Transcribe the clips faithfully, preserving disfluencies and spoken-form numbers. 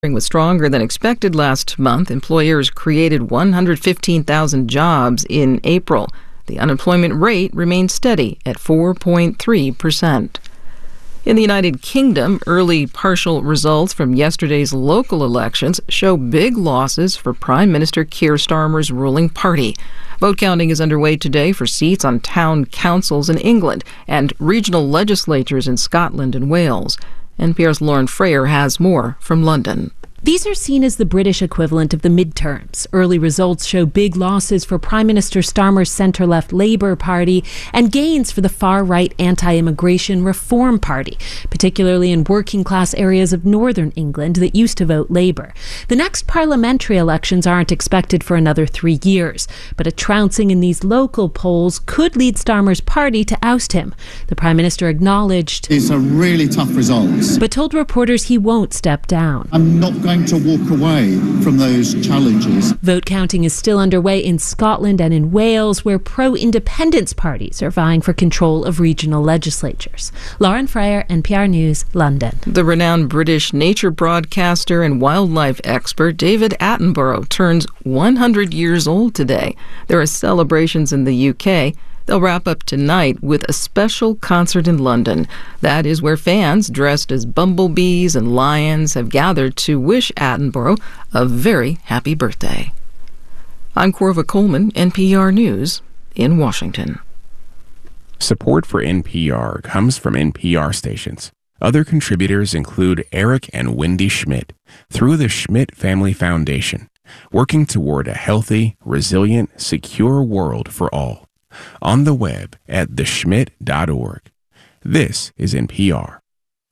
was stronger than expected last month. Employers created one hundred fifteen thousand jobs in April. The unemployment rate remained steady at four point three percent. In the United Kingdom, early partial results from yesterday's local elections show big losses for Prime Minister Keir Starmer's ruling party. Vote counting is underway today for seats on town councils in England and regional legislatures in Scotland and Wales. N P R's Lauren Frayer has more from London. These are seen as the British equivalent of the midterms. Early results show big losses for Prime Minister Starmer's centre-left Labour Party and gains for the far-right anti-immigration Reform Party, particularly in working-class areas of northern England that used to vote Labour. The next parliamentary elections aren't expected for another three years, but a trouncing in these local polls could lead Starmer's party to oust him. The Prime Minister acknowledged it's a really tough result, but told reporters he won't step down. I'm not going to walk away from those challenges. Vote counting is still underway in Scotland and in Wales, where pro-independence parties are vying for control of regional legislatures. Lauren Frayer, N P R News, London. The renowned British nature broadcaster and wildlife expert David Attenborough turns one hundred years old today. There are celebrations in the U K. They'll wrap up tonight with a special concert in London. That is where fans dressed as bumblebees and lions have gathered to wish Attenborough a very happy birthday. I'm Corva Coleman, N P R News in Washington. Support for N P R comes from N P R stations. Other contributors include Eric and Wendy Schmidt through the Schmidt Family Foundation, working toward a healthy, resilient, secure world for all. On the web at the schmidt dot org. This is N P R.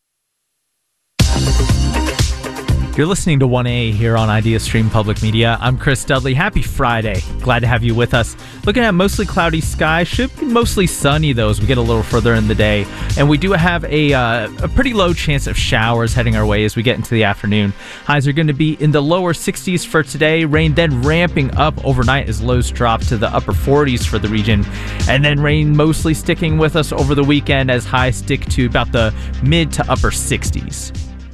You're listening to one A here on IdeaStream Public Media. I'm Chris Dudley. Happy Friday. Glad to have you with us. Looking at mostly cloudy skies. Should be mostly sunny, though, as we get a little further in the day. And we do have a, uh, a pretty low chance of showers heading our way as we get into the afternoon. Highs are going to be in the lower sixties for today. Rain then ramping up overnight as lows drop to the upper forties for the region. And then rain mostly sticking with us over the weekend as highs stick to about the mid to upper sixties.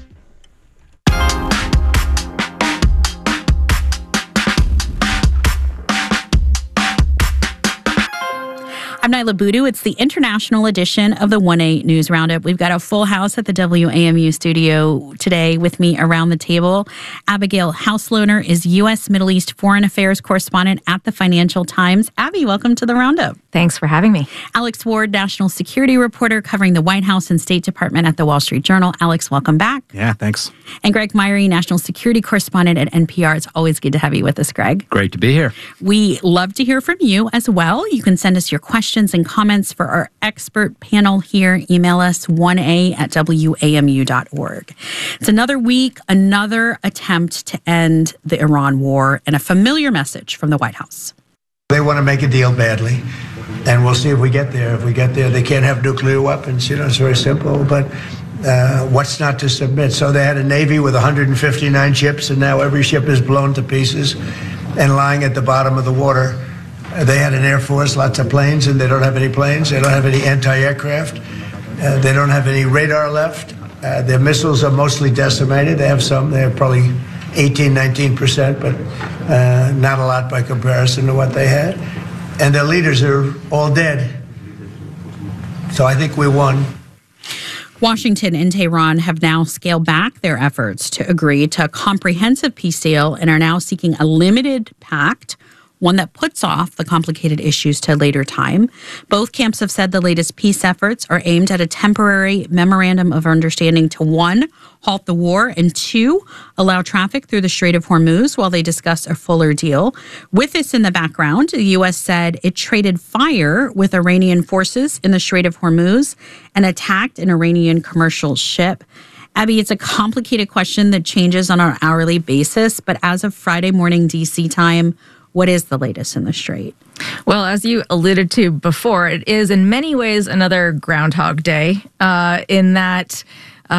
I'm Nyla Boodoo. It's the international edition of the one A News Roundup. We've got a full house at the W A M U studio today. With me around the table, Abigail Hauslohner is U S Middle East Foreign Affairs correspondent at the Financial Times. Abby, welcome to the Roundup. Thanks for having me. Alex Ward, national security reporter covering the White House and State Department at the Wall Street Journal. Alex, welcome back. Yeah, thanks. And Greg Myrie, national security correspondent at N P R. It's always good to have you with us, Greg. Great to be here. We love to hear from you as well. You can send us your questions and comments for our expert panel here. Email us one A at W A M U dot org. It's another week, another attempt to end the Iran war, and a familiar message from the White House. They want to make a deal badly, and we'll see if we get there. If we get there, they can't have nuclear weapons. You know, it's very simple, but uh, what's not to submit? So they had a Navy with one hundred fifty-nine ships, and now every ship is blown to pieces and lying at the bottom of the water. They had an Air Force, lots of planes, and they don't have any planes. They don't have any anti-aircraft. Uh, they don't have any radar left. Uh, their missiles are mostly decimated. They have some. They have probably eighteen, nineteen percent, but uh, not a lot by comparison to what they had. And their leaders are all dead. So I think we won. Washington and Tehran have now scaled back their efforts to agree to a comprehensive peace deal and are now seeking a limited pact, one that puts off the complicated issues to a later time. Both camps have said the latest peace efforts are aimed at a temporary memorandum of understanding to, one, halt the war, and two, allow traffic through the Strait of Hormuz while they discuss a fuller deal. With this in the background, the U S said it traded fire with Iranian forces in the Strait of Hormuz and attacked an Iranian commercial ship. Abby, it's a complicated question that changes on an hourly basis, but as of Friday morning D C time, what is the latest in the Strait? Well, as you alluded to before, it is in many ways another Groundhog Day uh, in that uh,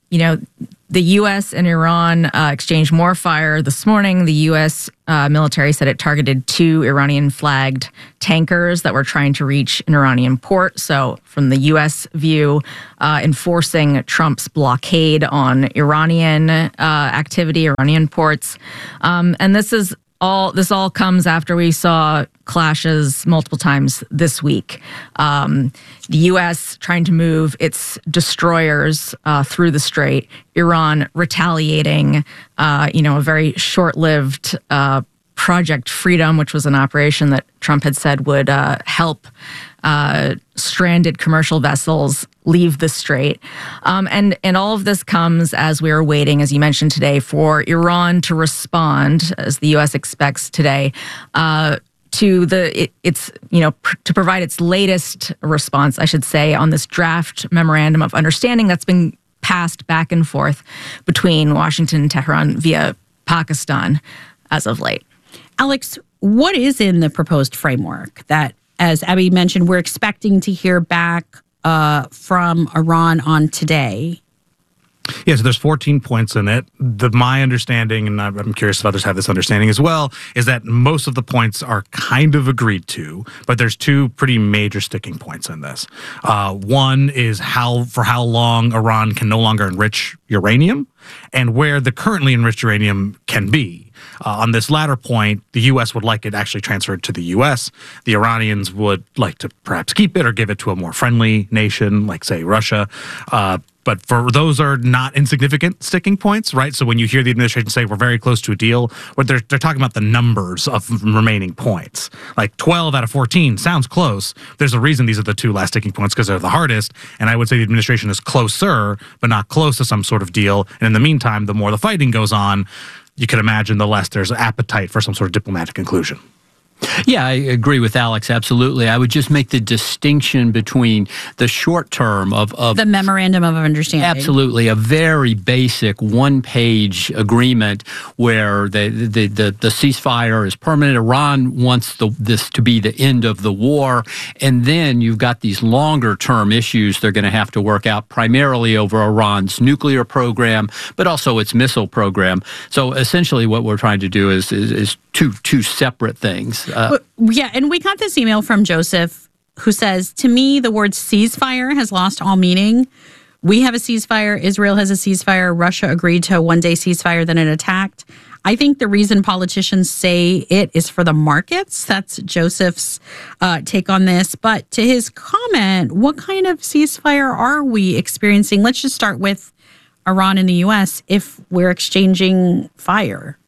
you know, the U S and Iran uh, exchanged more fire this morning. The U S uh, military said it targeted two Iranian-flagged tankers that were trying to reach an Iranian port. So from the U S view, uh, enforcing Trump's blockade on Iranian uh, activity, Iranian ports. Um, and this is all. This all comes after we saw clashes multiple times this week. Um, the U S trying to move its destroyers uh, through the strait, Iran retaliating, uh, you know, a very short-lived uh, Project Freedom, which was an operation that Trump had said would uh, help uh, stranded commercial vessels leave the strait. Um, and, and all of this comes as we are waiting, as you mentioned today, for Iran to respond, as the U S expects today, uh, to the it, it's you know pr- to provide its latest response, I should say, on this draft memorandum of understanding that's been passed back and forth between Washington and Tehran via Pakistan as of late. Alex, what is in the proposed framework that, as Abby mentioned, we're expecting to hear back uh, from Iran on today? Yeah, so there's fourteen points in it. The, my understanding, and I'm curious if others have this understanding as well, is that most of the points are kind of agreed to, but there's two pretty major sticking points in this. Uh, one is how for how long Iran can no longer enrich uranium, and where the currently enriched uranium can be. Uh, on this latter point, the U S would like it actually transferred to the U S. The Iranians would like to perhaps keep it or give it to a more friendly nation, like, say, Russia. Uh, but for those are not insignificant sticking points, right? So when you hear the administration say we're very close to a deal, what they're, they're talking about the numbers of remaining points. Like twelve out of fourteen sounds close. There's a reason these are the two last sticking points, because they're the hardest. And I would say the administration is closer, but not close to some sort of deal. And in the meantime, the more the fighting goes on, you can imagine the less there's appetite for some sort of diplomatic conclusion. Yeah, I agree with Alex, absolutely. I would just make the distinction between the short term of... of the Memorandum of Understanding. Absolutely. A very basic one-page agreement where the, the, the, the ceasefire is permanent. Iran wants the, this to be the end of the war. And then you've got these longer-term issues they're going to have to work out, primarily over Iran's nuclear program, but also its missile program. So essentially what we're trying to do is, is, is two, two separate things. Uh, yeah, and we got this email from Joseph who says, to me, the word ceasefire has lost all meaning. We have a ceasefire. Israel has a ceasefire. Russia agreed to a one-day ceasefire, then it attacked. I think the reason politicians say it is for the markets. That's Joseph's uh, take on this. But to his comment, what kind of ceasefire are we experiencing? Let's just start with Iran and the U S if we're exchanging fire.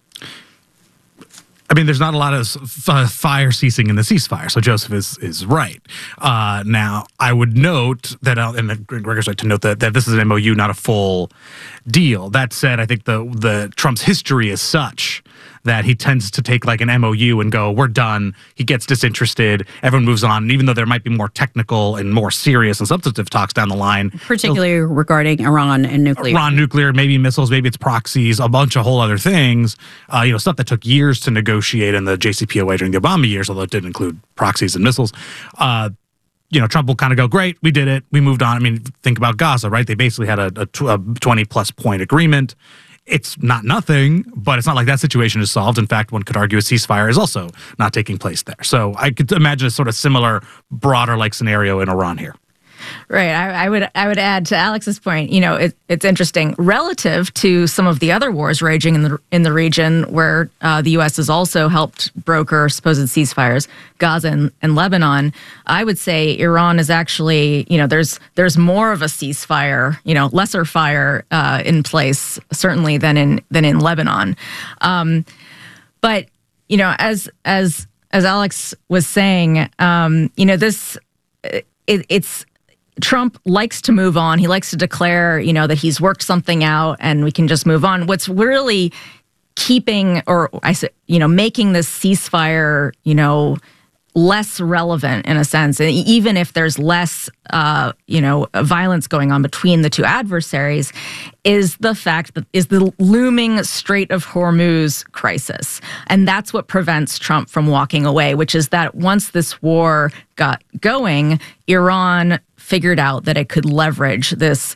I mean, there's not a lot of f- fire ceasing in the ceasefire, so Joseph is is right. Uh, now, I would note that, uh, and Gregor's right to note that, that this is an M O U, not a full deal. That said, I think the the Trump's history is such that he tends to take like an M O U and go, we're done. He gets disinterested. Everyone moves on. And even though there might be more technical and more serious and substantive talks down the line. Particularly regarding Iran and nuclear. Iran, nuclear, maybe missiles, maybe it's proxies, a bunch of whole other things. Uh, you know, stuff that took years to negotiate in the J C P O A during the Obama years, although it did include proxies and missiles. Uh, you know, Trump will kind of go, great, we did it. We moved on. I mean, think about Gaza, right? They basically had a, a twenty plus point agreement. It's not nothing, but it's not like that situation is solved. In fact, one could argue a ceasefire is also not taking place there. So I could imagine a sort of similar, broader like scenario in Iran here. Right. I, I would I would add to Alex's point, you know, it, it's interesting relative to some of the other wars raging in the in the region where uh, the U S has also helped broker supposed ceasefires, Gaza and, and Lebanon. I would say Iran is actually, you know, there's there's more of a ceasefire, you know, lesser fire uh, in place, certainly than in than in Lebanon. Um, but, you know, as as as Alex was saying, um, you know, this it, it's Trump likes to move on. He likes to declare, you know, that he's worked something out and we can just move on. What's really keeping or I said, you know, making this ceasefire, you know, less relevant in a sense, and even if there's less, uh, you know, violence going on between the two adversaries, is the fact that is the looming Strait of Hormuz crisis, and that's what prevents Trump from walking away. Which is that once this war got going, Iran figured out that it could leverage this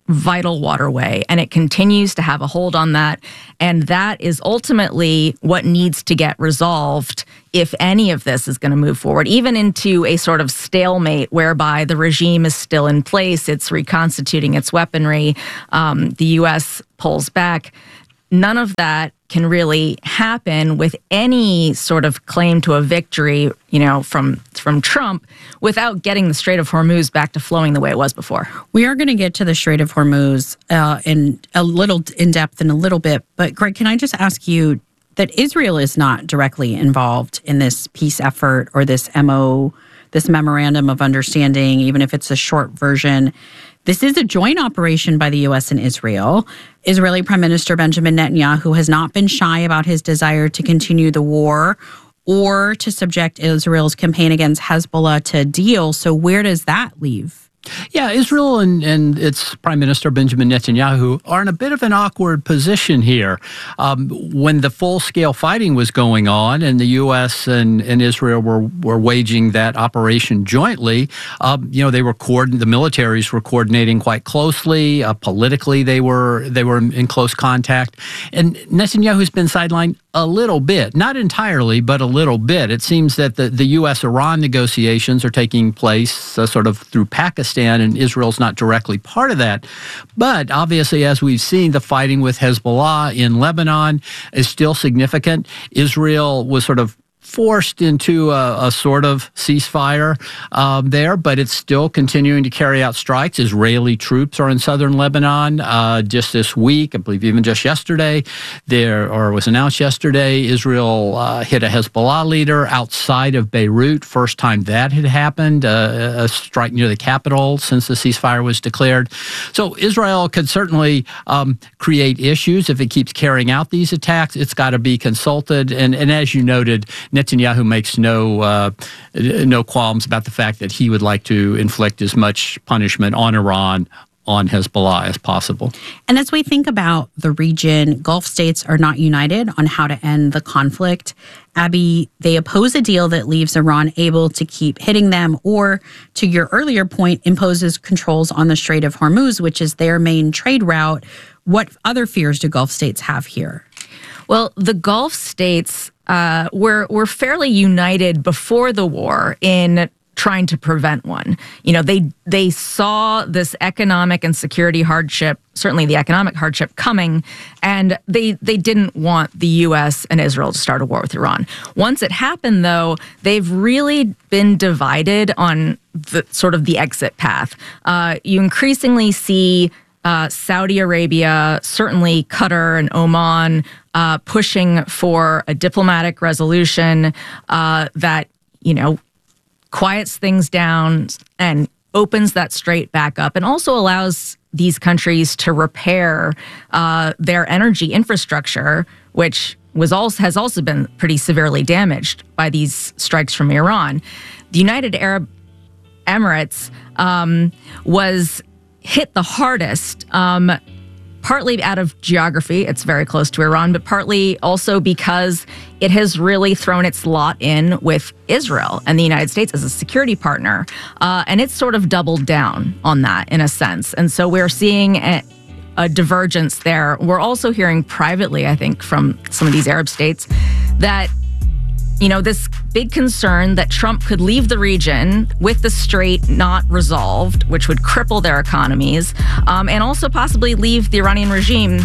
vital waterway, and it continues to have a hold on that. And that is ultimately what needs to get resolved if any of this is going to move forward, even into a sort of stalemate whereby the regime is still in place, it's reconstituting its weaponry, um, the U S pulls back. None of that can really happen with any sort of claim to a victory, you know, from from Trump without getting the Strait of Hormuz back to flowing the way it was before. We are going to get to the Strait of Hormuz uh, in a little in depth in a little bit. But Greg, can I just ask you that Israel is not directly involved in this peace effort or this M O, this memorandum of understanding, even if it's a short version. This is a joint operation by the U S and Israel. Israeli Prime Minister Benjamin Netanyahu has not been shy about his desire to continue the war or to subject Israel's campaign against Hezbollah to a deal. So where does that leave? Yeah, Israel and, and its Prime Minister Benjamin Netanyahu are in a bit of an awkward position here. Um, when the full-scale fighting was going on and the U S and, and Israel were, were waging that operation jointly, um, you know, they were coordin- the militaries were coordinating quite closely. Uh, politically, they were they were in close contact. And Netanyahu's been sidelined a little bit, not entirely, but a little bit. It seems that the, the U S Iran negotiations are taking place uh, sort of through Pakistan, and Israel's not directly part of that. But obviously, as we've seen, the fighting with Hezbollah in Lebanon is still significant. Israel was sort of forced into a, a sort of ceasefire um, there, but it's still continuing to carry out strikes. Israeli troops are in southern Lebanon uh, just this week. I believe even just yesterday, there or was announced yesterday, Israel uh, hit a Hezbollah leader outside of Beirut. First time that had happened, uh, a strike near the capital since the ceasefire was declared. So Israel could certainly um, create issues if it keeps carrying out these attacks. It's got to be consulted. And, and as you noted, Netanyahu makes no uh, no qualms about the fact that he would like to inflict as much punishment on Iran, on Hezbollah as possible. And as we think about the region, Gulf states are not united on how to end the conflict. Abby, they oppose a deal that leaves Iran able to keep hitting them or, to your earlier point, imposes controls on the Strait of Hormuz, which is their main trade route. What other fears do Gulf states have here? Well, the Gulf states uh, were were fairly united before the war in trying to prevent one. You know, they they saw this economic and security hardship, certainly the economic hardship, coming, and they they didn't want the U S and Israel to start a war with Iran. Once it happened, though, they've really been divided on the sort of the exit path. Uh, you increasingly see Uh, Saudi Arabia, certainly Qatar and Oman, uh, pushing for a diplomatic resolution uh, that, you know, quiets things down and opens that strait back up, and also allows these countries to repair uh, their energy infrastructure, which was also has also been pretty severely damaged by these strikes from Iran. The United Arab Emirates um, was hit the hardest, um, partly out of geography. It's very close to Iran, but partly also because it has really thrown its lot in with Israel and the United States as a security partner. Uh, and it's sort of doubled down on that in a sense. And so we're seeing a, a divergence there. We're also hearing privately, I think, from some of these Arab states that, you know, this big concern that Trump could leave the region with the strait not resolved, which would cripple their economies, um, and also possibly leave the Iranian regime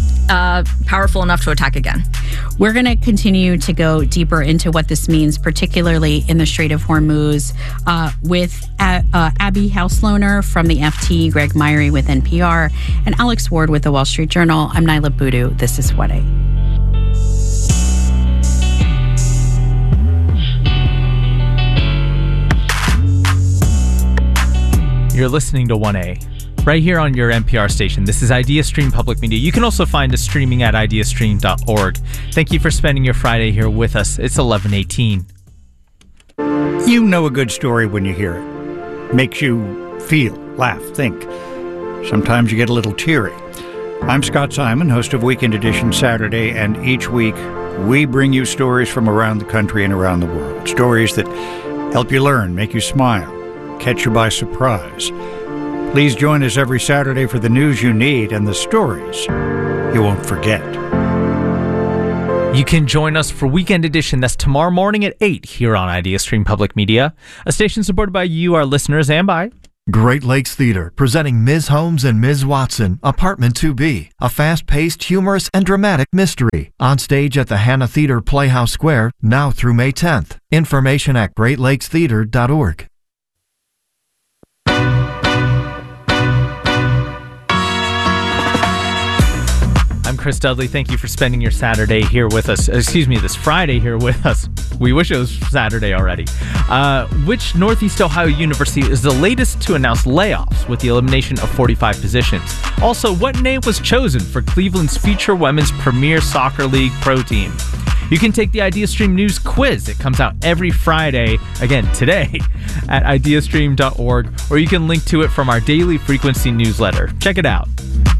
uh, powerful enough to attack again. We're going to continue to go deeper into what this means, particularly in the Strait of Hormuz, uh, with uh, uh, Abby Housloner from the F T, Greg Myrie with N P R, and Alex Ward with the Wall Street Journal. I'm Naila Boodoo. This is one A. You're listening to one A, right here on your N P R station. This is IdeaStream Public Media. You can also find us streaming at ideastream dot org. Thank you for spending your Friday here with us. It's eleven eighteen. You know a good story when you hear it. Makes you feel, laugh, think. Sometimes you get a little teary. I'm Scott Simon, host of Weekend Edition Saturday, and each week we bring you stories from around the country and around the world. Stories that help you learn, make you smile, catch you by surprise. Please join us every Saturday for the news you need and the stories you won't forget. You can join us for Weekend Edition. That's tomorrow morning at eight here on IdeaStream Public Media, a station supported by you, our listeners, and by Great Lakes Theater, presenting Miz Holmes and Miz Watson, Apartment two B, a fast-paced, humorous, and dramatic mystery. On stage at the Hannah Theater Playhouse Square, now through May tenth. Information at great lakes theater dot org. I'm Chris Dudley. Thank you for spending your Saturday here with us. Excuse me, this Friday here with us. We wish it was Saturday already. Uh, which Northeast Ohio University is the latest to announce layoffs with the elimination of forty-five positions? Also, what name was chosen for Cleveland's future women's Premier Soccer League pro team? You can take the IdeaStream News quiz. It comes out every Friday, again, today, at ideastream dot org, or you can link to it from our daily frequency newsletter. Check it out.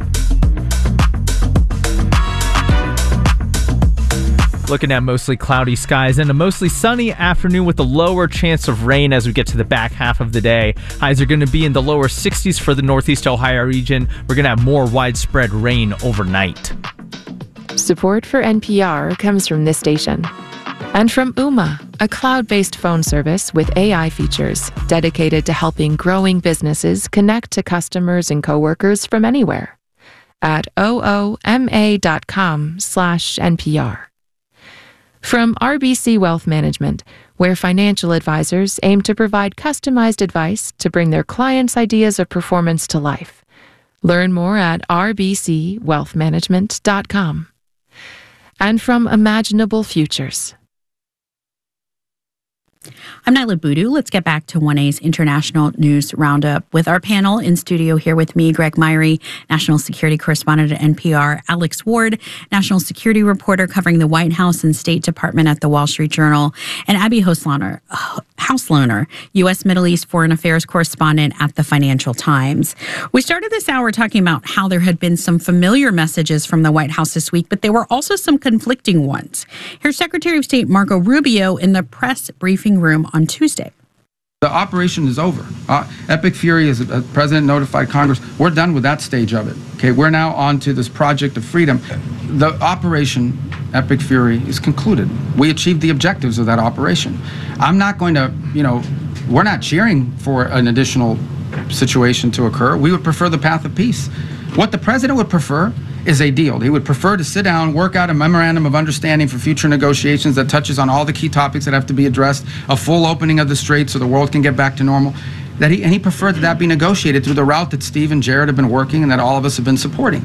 Looking at mostly cloudy skies and a mostly sunny afternoon with a lower chance of rain as we get to the back half of the day. Highs are going to be in the lower sixties for the Northeast Ohio region. We're going to have more widespread rain overnight. Support for N P R comes from this station. And from Ooma, a cloud-based phone service with A I features dedicated to helping growing businesses connect to customers and coworkers from anywhere. At ooma dot com slash N P R. From R B C Wealth Management, where financial advisors aim to provide customized advice to bring their clients' ideas of performance to life. Learn more at r b c wealth management dot com. And from Imaginable Futures. I'm Nyla Boodoo. Let's get back to one A's International News Roundup with our panel. In studio here with me, Greg Myrie, national security correspondent at N P R, Alex Ward, national security reporter covering the White House and State Department at the Wall Street Journal, and Abby Housloner, Housloner, U S Middle East Foreign Affairs correspondent at the Financial Times. We started this hour talking about how there had been some familiar messages from the White House this week, but there were also some conflicting ones. Here's Secretary of State Marco Rubio in the press briefing room on Tuesday. The operation is over. Uh, Epic Fury, as the president notified Congress, we're done with that stage of it. Okay, we're now on to this project of freedom. The operation, Epic Fury, is concluded. We achieved the objectives of that operation. I'm not going to, you know, we're not cheering for an additional situation to occur. We would prefer the path of peace. What the president would prefer is a deal. He would prefer to sit down, work out a memorandum of understanding for future negotiations that touches on all the key topics that have to be addressed, a full opening of the strait so the world can get back to normal. That he, and he preferred that that be negotiated through the route that Steve and Jared have been working and that all of us have been supporting.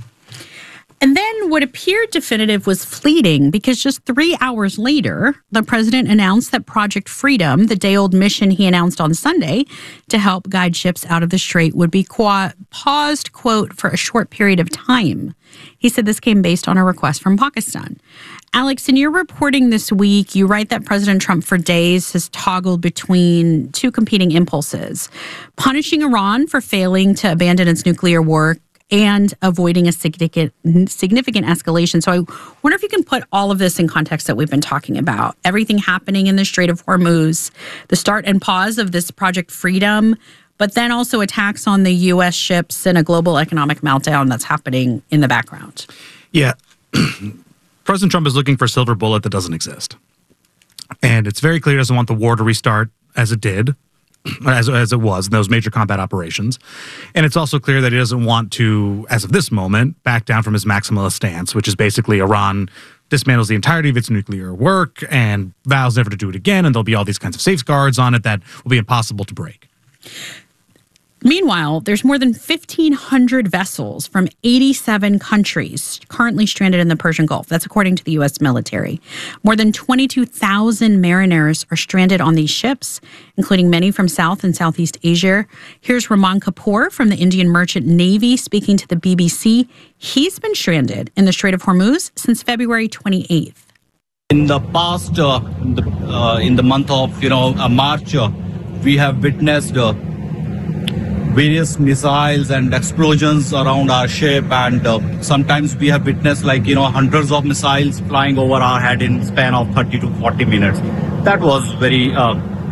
And then what appeared definitive was fleeting, because just three hours later, the president announced that Project Freedom, the day-old mission he announced on Sunday to help guide ships out of the strait, would be qua- paused, quote, for a short period of time. He said this came based on a request from Pakistan. Alex, in your reporting this week, you write that President Trump for days has toggled between two competing impulses: punishing Iran for failing to abandon its nuclear work and avoiding a significant significant escalation. So I wonder if you can put all of this in context that we've been talking about. Everything happening in the Strait of Hormuz, the start and pause of this Project Freedom, but then also attacks on the U S ships and a global economic meltdown that's happening in the background. Yeah. President Trump is looking for a silver bullet that doesn't exist. And it's very clear he doesn't want the war to restart as it did. As, as it was in those major combat operations. And it's also clear that he doesn't want to, as of this moment, back down from his maximalist stance, which is basically Iran dismantles the entirety of its nuclear work and vows never to do it again, and there'll be all these kinds of safeguards on it that will be impossible to break. Meanwhile, there's more than fifteen hundred vessels from eighty-seven countries currently stranded in the Persian Gulf. That's according to the U S military. More than twenty-two thousand mariners are stranded on these ships, including many from South and Southeast Asia. Here's Raman Kapoor from the Indian Merchant Navy speaking to the B B C. He's been stranded in the Strait of Hormuz since February twenty-eighth. In the past, uh, the, uh, in the month of you know uh, March, uh, we have witnessed uh, various missiles and explosions around our ship, and uh, sometimes we have witnessed like you know hundreds of missiles flying over our head in span of thirty to forty minutes. That was very uh,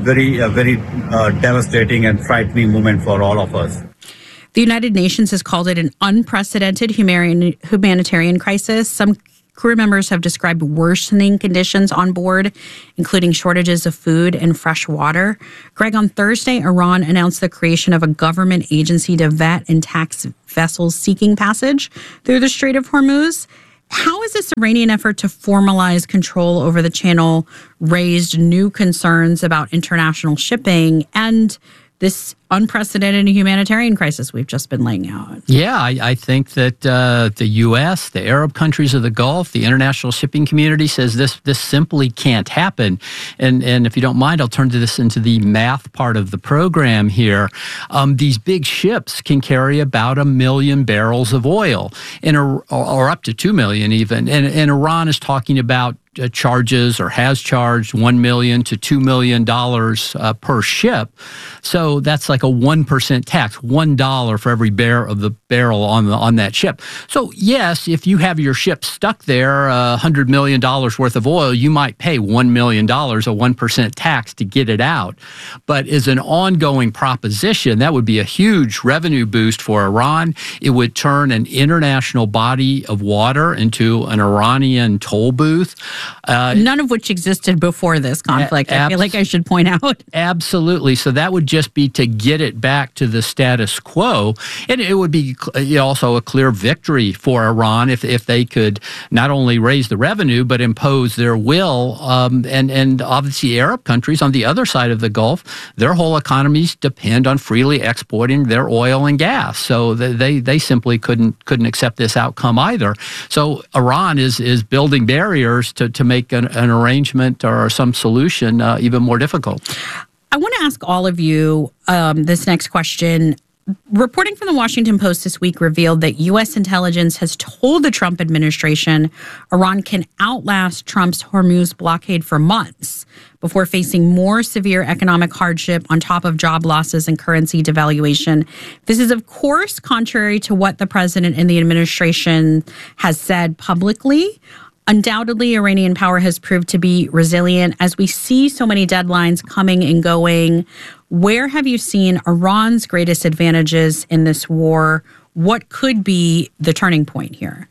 very, a very uh, devastating and frightening moment for all of us. The United Nations has called it an unprecedented humanitarian crisis. Some crew members have described worsening conditions on board, including shortages of food and fresh water. Greg, on Thursday, Iran announced the creation of a government agency to vet and tax vessels seeking passage through the Strait of Hormuz. How has this Iranian effort to formalize control over the channel raised new concerns about international shipping and this unprecedented humanitarian crisis we've just been laying out? Yeah, I, I think that uh, the U S, the Arab countries of the Gulf, the international shipping community says this this simply can't happen. And and if you don't mind, I'll turn to this into the math part of the program here. Um, these big ships can carry about a million barrels of oil, in a, or up to two million even. And, and Iran is talking about Uh, charges or has charged one million to two million dollars uh, per ship. So that's like a one percent tax, one dollar for every barrel of the barrel on the, on that ship. So yes, if you have your ship stuck there, a uh, hundred million dollars worth of oil, you might pay one million dollars, a one percent tax to get it out. But as an ongoing proposition, that would be a huge revenue boost for Iran. It would turn an international body of water into an Iranian toll booth. Uh, None of which existed before this conflict. Ab- I feel like I should point out. Absolutely. So that would just be to get it back to the status quo. And it would be also a clear victory for Iran if, if they could not only raise the revenue, but impose their will. Um, and, and obviously Arab countries on the other side of the Gulf, their whole economies depend on freely exporting their oil and gas. So they, they simply couldn't couldn't accept this outcome either. So Iran is, is building barriers to to make an, an arrangement or some solution uh, even more difficult. I want to ask all of you um, this next question. Reporting from the Washington Post this week revealed that U S intelligence has told the Trump administration Iran can outlast Trump's Hormuz blockade for months before facing more severe economic hardship on top of job losses and currency devaluation. This is, of course, contrary to what the president and the administration has said publicly. Undoubtedly, Iranian power has proved to be resilient. As we see so many deadlines coming and going, where have you seen Iran's greatest advantages in this war? What could be the turning point here?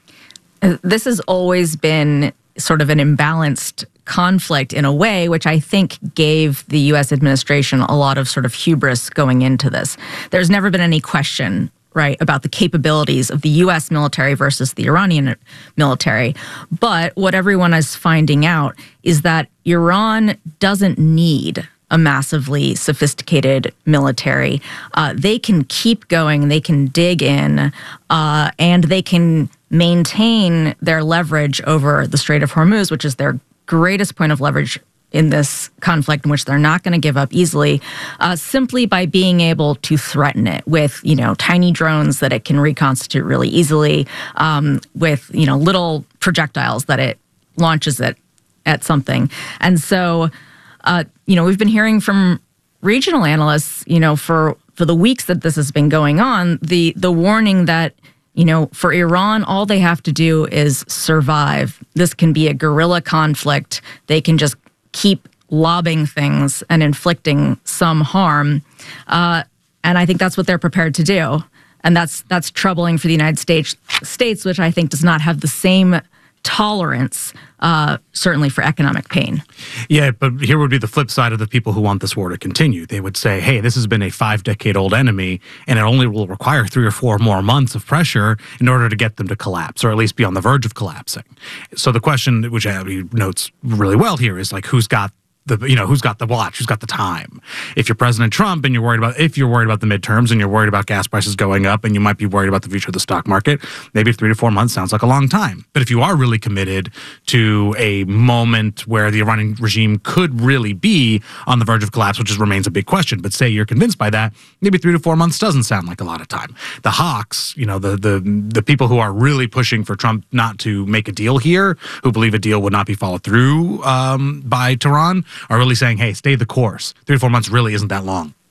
This has always been sort of an imbalanced conflict in a way, which I think gave the U S administration a lot of sort of hubris going into this. There's never been any question, right, about the capabilities of the U S military versus the Iranian military. But what everyone is finding out is that Iran doesn't need a massively sophisticated military. Uh, they can keep going, they can dig in, uh, and they can maintain their leverage over the Strait of Hormuz, which is their greatest point of leverage in this conflict, in which they're not going to give up easily, uh, simply by being able to threaten it with, you know, tiny drones that it can reconstitute really easily, um, with, you know, little projectiles that it launches it at something. And so, uh, you know, we've been hearing from regional analysts, you know, for for the weeks that this has been going on, the the warning that, you know, for Iran, all they have to do is survive. This can be a guerrilla conflict. They can just keep lobbing things and inflicting some harm. Uh, and I think that's what they're prepared to do. And that's that's troubling for the United States, States, which I think does not have the same tolerance, uh, certainly for economic pain. Yeah, but here would be the flip side of the people who want this war to continue. They would say, hey, this has been a five-decade-old enemy, and it only will require three or four more months of pressure in order to get them to collapse, or at least be on the verge of collapsing. So the question, which Abby notes really well here, is like, who's got the, you know, who's got the watch, who's got the time? If you're President Trump and you're worried about, if you're worried about the midterms and you're worried about gas prices going up and you might be worried about the future of the stock market, maybe three to four months sounds like a long time. But if you are really committed to a moment where the Iranian regime could really be on the verge of collapse, which just remains a big question, but say you're convinced by that, maybe three to four months doesn't sound like a lot of time. The hawks, you know, the the the people who are really pushing for Trump not to make a deal here, who believe a deal would not be followed through um, by Tehran, are really saying, hey, stay the course. Three to four months really isn't that long.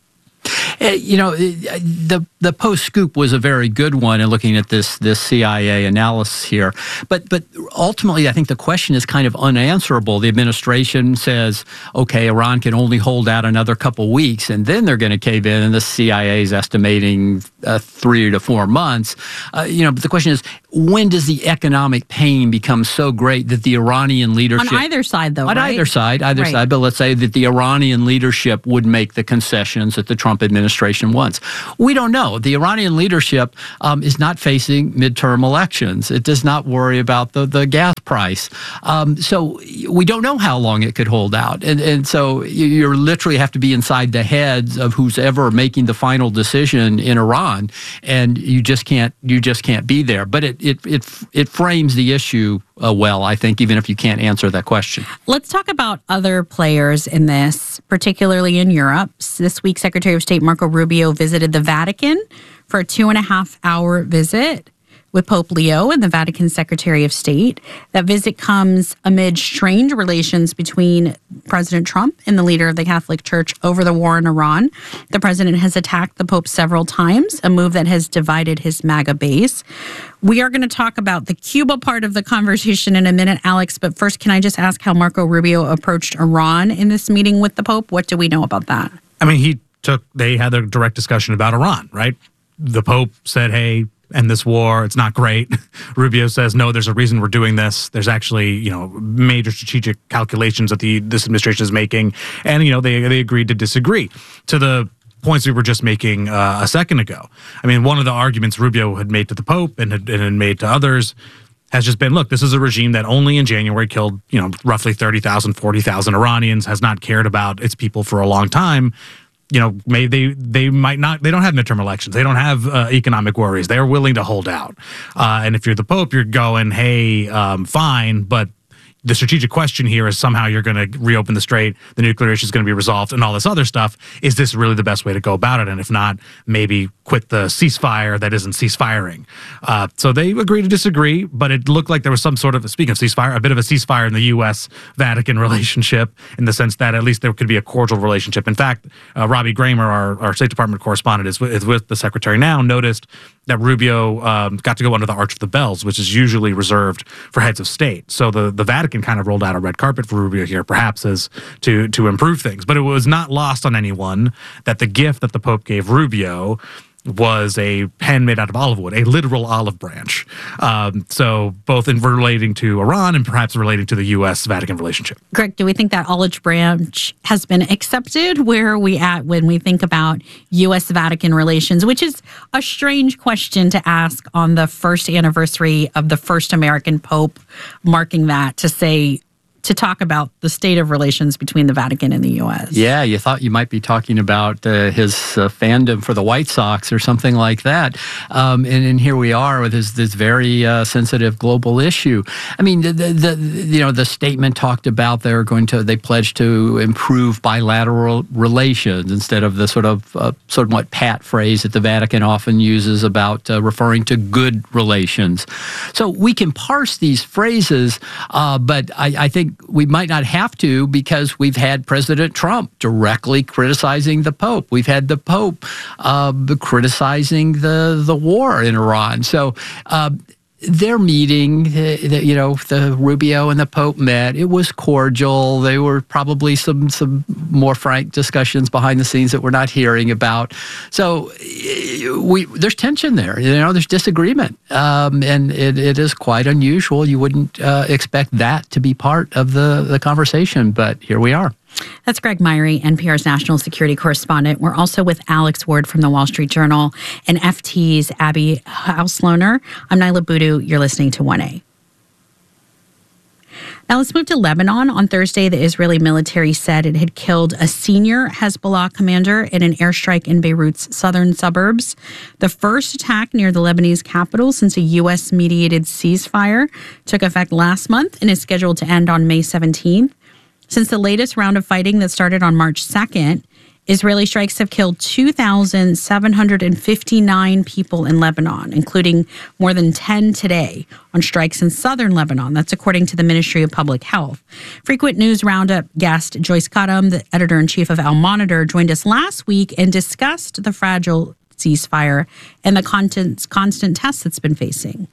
Uh, you know, the the Post scoop was a very good one in looking at this this C I A analysis here. But but ultimately, I think the question is kind of unanswerable. The administration says, okay, Iran can only hold out another couple weeks, and then they're going to cave in, and the C I A is estimating uh, three to four months. Uh, you know, but the question is, when does the economic pain become so great that the Iranian leadership... On either side, though, On right? either side, either Right. side. But let's say that the Iranian leadership would make the concessions that the Trump administration wants. We don't know. The Iranian leadership um, is not facing midterm elections. It does not worry about the, the gas price. Um, so we don't know how long it could hold out. And, and so you you literally have to be inside the heads of who's ever making the final decision in Iran, and you just can't you just can't be there. But it it it, it frames the issue uh, well, I think, even if you can't answer that question. Let's talk about other players in this, particularly in Europe. This week, Secretary of State Marco Rubio visited the Vatican for a two and a half hour visit with Pope Leo and the Vatican Secretary of State. That visit comes amid strained relations between President Trump and the leader of the Catholic Church over the war in Iran. The president has attacked the Pope several times, a move that has divided his MAGA base. We are going to talk about the Cuba part of the conversation in a minute, Alex, but first, can I just ask how Marco Rubio approached Iran in this meeting with the Pope? What do we know about that? I mean, he took, they had a direct discussion about Iran, right? The Pope said, hey, end this war, it's not great. Rubio says, no, there's a reason we're doing this. There's actually, you know, major strategic calculations that the this administration is making. And, you know, they they agreed to disagree. To the points we were just making uh, a second ago. I mean, one of the arguments Rubio had made to the Pope and had, and had made to others has just been, look, this is a regime that only in January killed, you know, roughly thirty thousand, forty thousand Iranians, has not cared about its people for a long time. You know, maybe they, they might not, they don't have midterm elections. They don't have uh, economic worries. They're willing to hold out. Uh, and if you're the Pope, you're going, hey, um, fine, but the strategic question here is somehow you're going to reopen the strait, the nuclear issue is going to be resolved, and all this other stuff. Is this really the best way to go about it? And if not, maybe quit the ceasefire that isn't ceasefiring. Uh, so they agree to disagree, but it looked like there was some sort of, speaking of ceasefire, a bit of a ceasefire in the U S Vatican relationship, in the sense that at least there could be a cordial relationship. In fact, uh, Robbie Gramer, our, our State Department correspondent, is with, is with the secretary now, noticed that Rubio um, got to go under the Arch of the Bells, which is usually reserved for heads of state. So the, the Vatican kind of rolled out a red carpet for Rubio here, perhaps as to to improve things. But it was not lost on anyone that the gift that the Pope gave Rubio was a pen made out of olive wood, a literal olive branch. Um, so both in relating to Iran and perhaps relating to the U S Vatican relationship. Greg, do we think that olive branch has been accepted? Where are we at when we think about U S Vatican relations, which is a strange question to ask on the first anniversary of the first American Pope, marking that, to say, to talk about the state of relations between the Vatican and the U S. Yeah, you thought you might be talking about uh, his uh, fandom for the White Sox or something like that. Um, and, and here we are with this, this very uh, sensitive global issue. I mean, the, the, the you know the statement talked about they're going to they pledged to improve bilateral relations instead of the sort of uh, somewhat pat phrase that the Vatican often uses about uh, referring to good relations. So we can parse these phrases, uh, but I, I think we might not have to, because we've had President Trump directly criticizing the Pope. We've had the Pope uh, criticizing the, the war in Iran. So uh, their meeting, uh, you know, the Rubio and the Pope met. It was cordial. There were probably some some more frank discussions behind the scenes that we're not hearing about. So we there's tension there. You know, there's disagreement, um, and it, it is quite unusual. You wouldn't uh, expect that to be part of the the conversation, but here we are. That's Greg Myrie, N P R's national security correspondent. We're also with Alex Ward from the Wall Street Journal and F T's Abby Hauslohner. I'm Nyla Boodoo. You're listening to one A. Now let's move to Lebanon. On Thursday, the Israeli military said it had killed a senior Hezbollah commander in an airstrike in Beirut's southern suburbs. The first attack near the Lebanese capital since a U S-mediated ceasefire took effect last month and is scheduled to end on May seventeenth. Since the latest round of fighting that started on March second, Israeli strikes have killed two thousand seven hundred fifty-nine people in Lebanon, including more than ten today on strikes in southern Lebanon. That's according to the Ministry of Public Health. Frequent News Roundup guest Joyce Kadam, the editor-in-chief of Al Monitor, joined us last week and discussed the fragile ceasefire and the constant, constant tests it's been facing.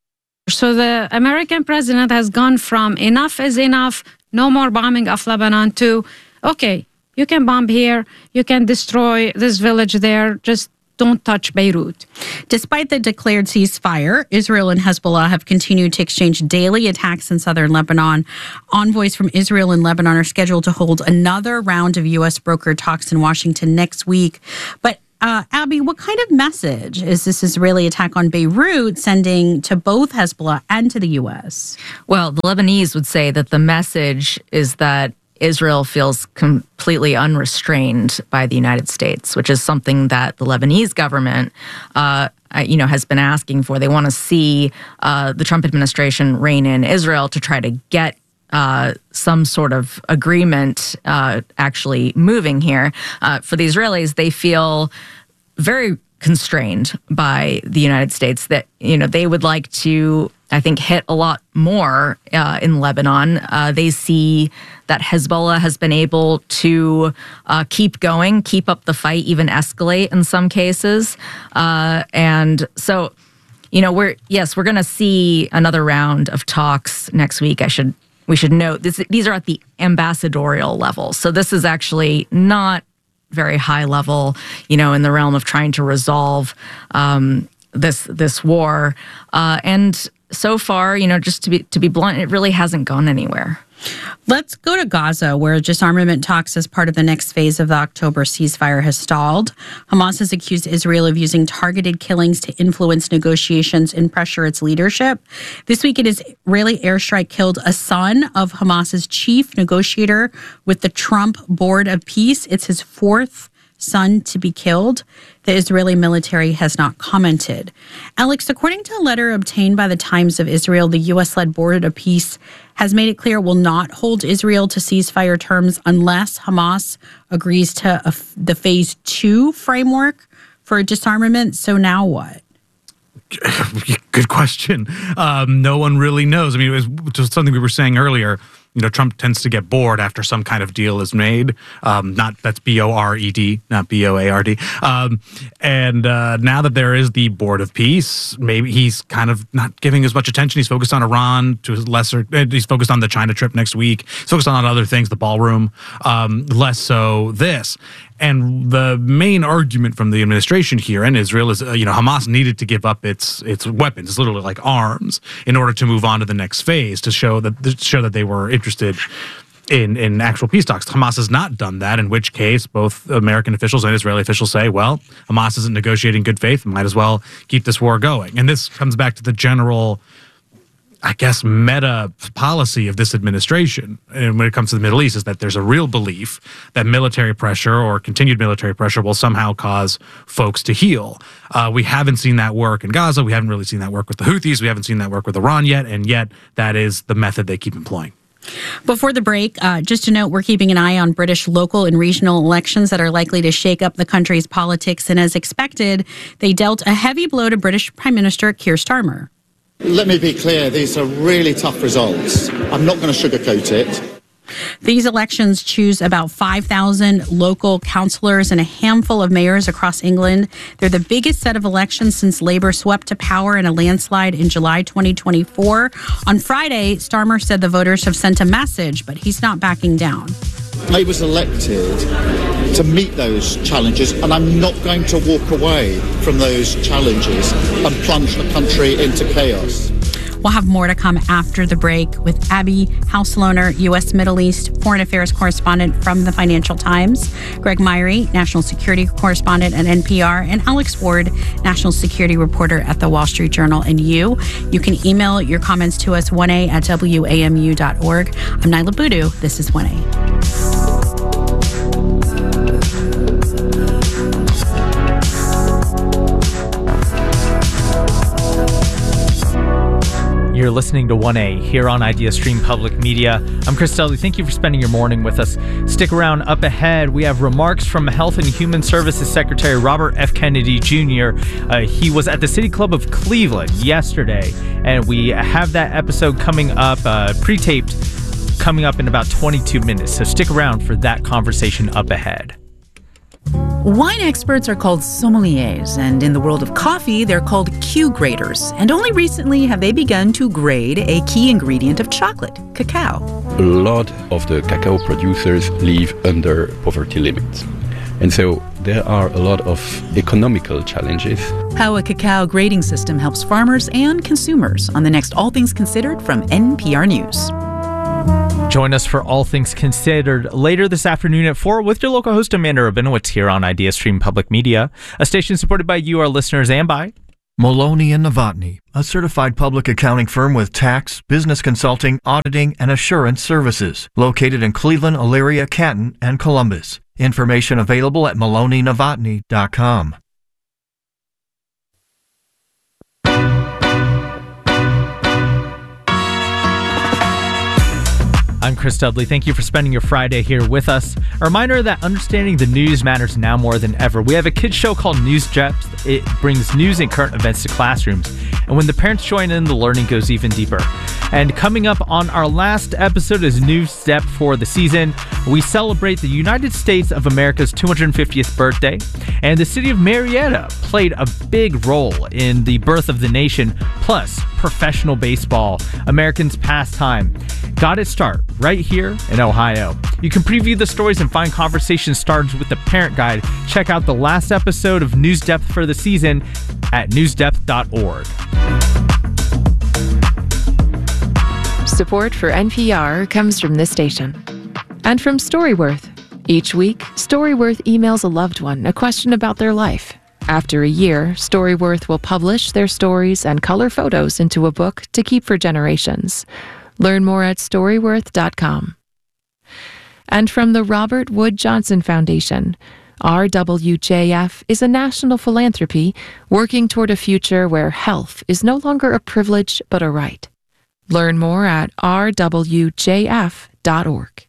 So the American president has gone from enough is enough, no more bombing of Lebanon, to, okay, you can bomb here, you can destroy this village there, just don't touch Beirut. Despite the declared ceasefire, Israel and Hezbollah have continued to exchange daily attacks in southern Lebanon. Envoys from Israel and Lebanon are scheduled to hold another round of U S brokered talks in Washington next week. But Uh, Abby, what kind of message is this Israeli attack on Beirut sending to both Hezbollah and to the U S? Well, the Lebanese would say that the message is that Israel feels completely unrestrained by the United States, which is something that the Lebanese government, uh, you know, has been asking for. They want to see uh, the Trump administration rein in Israel to try to get Uh, some sort of agreement uh, actually moving here. Uh, for the Israelis, they feel very constrained by the United States, that, you know, they would like to, I think, hit a lot more uh, in Lebanon. Uh, they see that Hezbollah has been able to uh, keep going, keep up the fight, even escalate in some cases. Uh, and so, you know, we're, yes, we're going to see another round of talks next week. I should We should note this, these are at the ambassadorial level. So this is actually not very high level, you know, in the realm of trying to resolve um, this this war. Uh, and so far, you know, just to be to be blunt, it really hasn't gone anywhere. Let's go to Gaza, where disarmament talks as part of the next phase of the October ceasefire has stalled. Hamas has accused Israel of using targeted killings to influence negotiations and pressure its leadership. This week, an Israeli airstrike killed a son of Hamas's chief negotiator with the Trump Board of Peace. It's his fourth son to be killed. The Israeli military has not commented. Alex, according to a letter obtained by the Times of Israel, the U S-led Board of Peace has made it clear it will not hold Israel to ceasefire terms unless Hamas agrees to a, the phase two framework for disarmament. So now what? Good question. Um, no one really knows. I mean, it was just something we were saying earlier. You know, Trump tends to get bored after some kind of deal is made. Um, not that's B O R E D, not B O A R D. Um, and uh, now that there is the Board of Peace, maybe he's kind of not giving as much attention. He's focused on Iran to a lesser. He's focused on the China trip next week. He's focused on other things, the ballroom. Um, less so this. And the main argument from the administration here in Israel is, uh, you know, Hamas needed to give up its its weapons. It's literally like arms in order to move on to the next phase, to show that to show that they were interested in in actual peace talks. Hamas has not done that, in which case both American officials and Israeli officials say, well, Hamas isn't negotiating good faith, might as well keep this war going. And this comes back to the general, I guess, meta policy of this administration, and when it comes to the Middle East, is that there's a real belief that military pressure or continued military pressure will somehow cause folks to heal. Uh, we haven't seen that work in Gaza. We haven't really seen that work with the Houthis. We haven't seen that work with Iran yet, and yet that is the method they keep employing. Before the break, uh, just to note, we're keeping an eye on British local and regional elections that are likely to shake up the country's politics. And as expected, they dealt a heavy blow to British Prime Minister Keir Starmer. Let me be clear, these are really tough results. I'm not going to sugarcoat it. These elections choose about five thousand local councillors and a handful of mayors across England. They're the biggest set of elections since Labour swept to power in a landslide in July twenty twenty-four. On Friday, Starmer said the voters have sent a message, but he's not backing down. I was elected to meet those challenges, and I'm not going to walk away from those challenges and plunge the country into chaos. We'll have more to come after the break with Abby Houseloner, U S Middle East Foreign Affairs correspondent from the Financial Times, Greg Myrie, National Security correspondent at N P R, and Alex Ward, National Security reporter at the Wall Street Journal. And you, you can email your comments to us, one a at w a m u dot org. I'm Nyla Boodoo. This is one A. You're listening to one A here on IdeaStream Public Media. I'm Chris Dudley. Thank you for spending your morning with us. Stick around. Up ahead, we have remarks from Health and Human Services Secretary Robert F. Kennedy Junior Uh, he was at the City Club of Cleveland yesterday, and we have that episode coming up, uh, pre-taped, coming up in about twenty-two minutes. So stick around for that conversation up ahead. Wine experts are called sommeliers, and in the world of coffee, they're called Q graders. And only recently have they begun to grade a key ingredient of chocolate, cacao. A lot of the cacao producers live under poverty limits. And so there are a lot of economical challenges. How a cacao grading system helps farmers and consumers on the next All Things Considered from N P R News. Join us for All Things Considered later this afternoon at four with your local host Amanda Rabinowitz here on IdeaStream Public Media, a station supported by you, our listeners, and by Maloney and Novotny, a certified public accounting firm with tax, business consulting, auditing, and assurance services, located in Cleveland, Elyria, Canton, and Columbus. Information available at maloney novotny dot com. I'm Chris Dudley. Thank you for spending your Friday here with us. A reminder that understanding the news matters now more than ever. We have a kids show called News Depth. It brings news and current events to classrooms. And when the parents join in, the learning goes even deeper. And coming up on our last episode is News Depth for the season. We celebrate the United States of America's two hundred fiftieth birthday. And the city of Marietta played a big role in the birth of the nation. Plus, professional baseball, Americans' pastime, got its start right here in Ohio. You can preview the stories and find conversation starters with the Parent Guide. Check out the last episode of News Depth for the season at news depth dot org. Support for N P R comes from this station and from Storyworth. Each week, Storyworth emails a loved one a question about their life. After a year, Storyworth will publish their stories and color photos into a book to keep for generations. Learn more at storyworth dot com. And from the Robert Wood Johnson Foundation, R W J F is a national philanthropy working toward a future where health is no longer a privilege but a right. Learn more at r w j f dot org.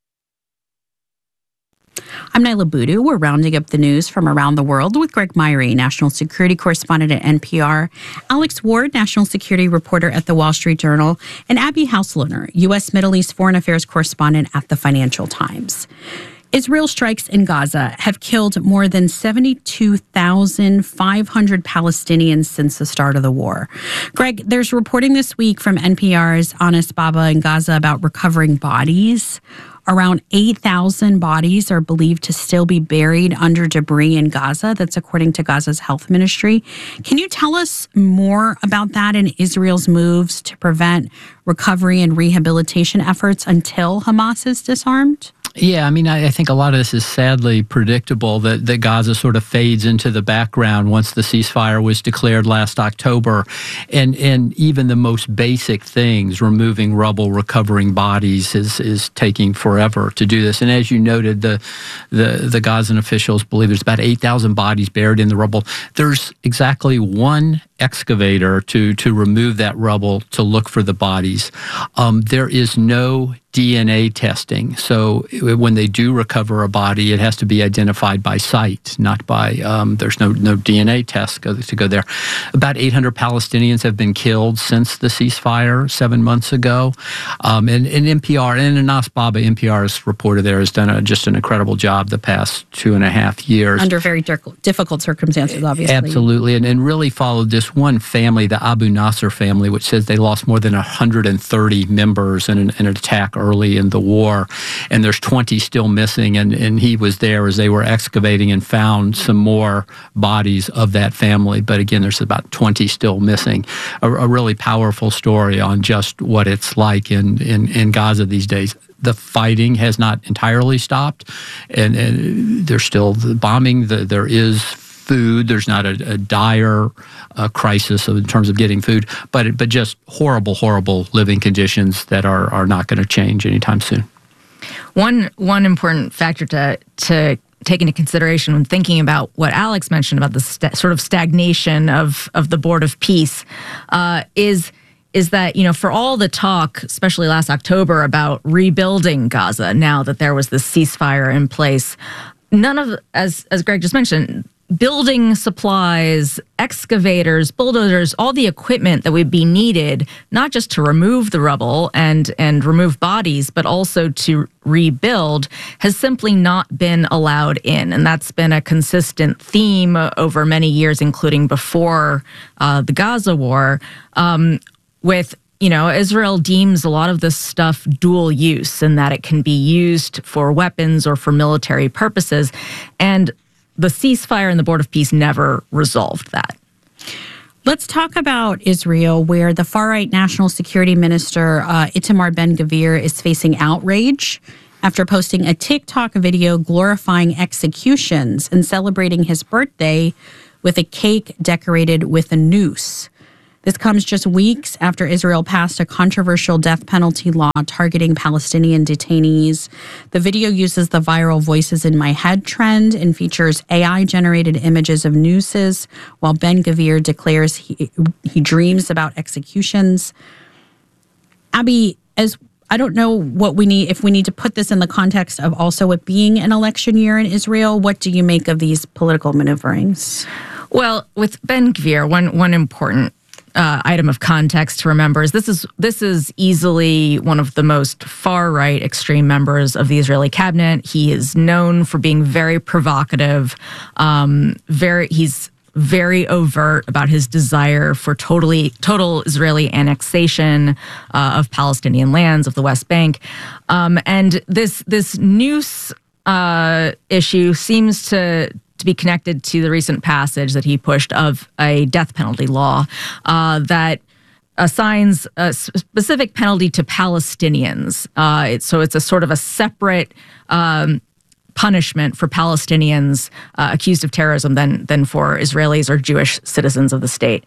I'm Nyla Boodoo. We're rounding up the news from around the world with Greg Myrie, national security correspondent at N P R, Alex Ward, national security reporter at the Wall Street Journal, and Abby Hauslohner, U S Middle East foreign affairs correspondent at the Financial Times. Israel strikes in Gaza have killed more than seventy-two thousand five hundred Palestinians since the start of the war. Greg, there's reporting this week from N P R's Anas Baba in Gaza about recovering bodies. Around eight thousand bodies are believed to still be buried under debris in Gaza. That's according to Gaza's health ministry. Can you tell us more about that and Israel's moves to prevent recovery and rehabilitation efforts until Hamas is disarmed? Yeah, I mean, I, I think a lot of this is sadly predictable, that, that Gaza sort of fades into the background once the ceasefire was declared last October. And and even the most basic things, removing rubble, recovering bodies, is is taking forever to do this. And as you noted, the the, the Gazan officials believe there's about eight thousand bodies buried in the rubble. There's exactly one excavator to, to remove that rubble, to look for the bodies. Um, there is no D N A testing. So when they do recover a body, it has to be identified by sight, not by, um, there's no no D N A test go, to go there. About eight hundred Palestinians have been killed since the ceasefire seven months ago. Um, and, and N P R, and Anas Baba, N P R's reporter there, has done a, just an incredible job the past two and a half years. Under very difficult circumstances, obviously. Absolutely, and, and really followed this one family, the Abu Nasser family, which says they lost more than one hundred thirty members in an, in an attack early in the war, and there's twenty still missing, and, and he was there as they were excavating and found some more bodies of that family. But again, there's about twenty still missing. A, a really powerful story on just what it's like in, in, in Gaza these days. The fighting has not entirely stopped, and, and there's still the bombing. The, there is food. There's not a, a dire uh, crisis in terms of getting food, but but just horrible, horrible living conditions that are are not going to change anytime soon. One one important factor to to take into consideration when thinking about what Alex mentioned about the st- sort of stagnation of of the Board of Peace uh, is is that, you know, for all the talk, especially last October, about rebuilding Gaza, now that there was this ceasefire in place, none of, as as Greg just mentioned, building supplies, excavators, bulldozers, all the equipment that would be needed, not just to remove the rubble and and remove bodies, but also to rebuild, has simply not been allowed in. And that's been a consistent theme over many years, including before uh, the Gaza war, um, with, you know, Israel deems a lot of this stuff dual use, and that it can be used for weapons or for military purposes. And the ceasefire and the Board of Peace never resolved that. Let's talk about Israel, where the far-right National Security Minister uh, Itamar Ben-Gvir is facing outrage after posting a TikTok video glorifying executions and celebrating his birthday with a cake decorated with a noose. This comes just weeks after Israel passed a controversial death penalty law targeting Palestinian detainees. The video uses the viral Voices in My Head trend and features A I-generated images of nooses, while Ben-Gvir declares he, he dreams about executions. Abby, as I don't know what we need, if we need to put this in the context of also it being an election year in Israel, what do you make of these political maneuverings? Well, with Ben-Gvir, one one important Uh, item of context to remember is this is this is easily one of the most far-right extreme members of the Israeli cabinet. He is known for being very provocative. Um, very, he's very overt about his desire for totally total Israeli annexation uh, of Palestinian lands, of the West Bank, um, and this this noose uh, issue seems to. to be connected to the recent passage that he pushed of a death penalty law uh, that assigns a specific penalty to Palestinians. Uh, it's, so it's a sort of a separate um, punishment for Palestinians uh, accused of terrorism than, than for Israelis or Jewish citizens of the state.